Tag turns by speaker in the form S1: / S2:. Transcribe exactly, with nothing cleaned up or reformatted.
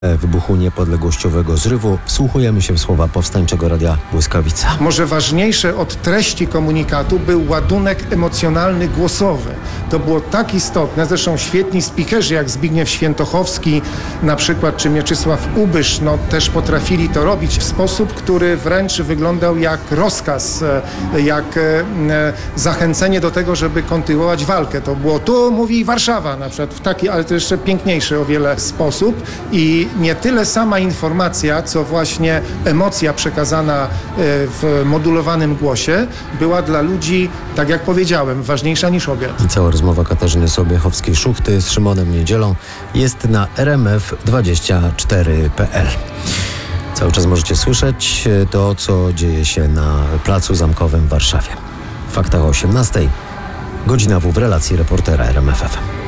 S1: wybuchu niepodległościowego zrywu wsłuchujemy się w słowa Powstańczego Radia Błyskawica.
S2: Może ważniejsze od treści komunikatu był ładunek emocjonalny głosowy. To było tak istotne, zresztą świetni speakerzy jak Zbigniew Świętochowski na przykład, czy Mieczysław Ubysz, no też potrafili to robić w sposób, który wręcz wyglądał jak rozkaz, jak zachęcenie do tego, żeby kontynuować walkę. To było tu mówi Warszawa na przykład w taki, ale to jeszcze piękniejszy o wiele sposób i nie tyle sama informacja, co właśnie emocja przekazana w modulowanym głosie była dla ludzi, tak jak powiedziałem, ważniejsza niż obiad.
S1: I cała rozmowa Katarzyny Sobiechowskiej-Szuchty z Szymonem Niedzielą jest na r m f dwadzieścia cztery kropka p l. Cały czas możecie słyszeć to, co dzieje się na Placu Zamkowym w Warszawie. W faktach o osiemnastej. Godzina W w relacji reportera R M F F M.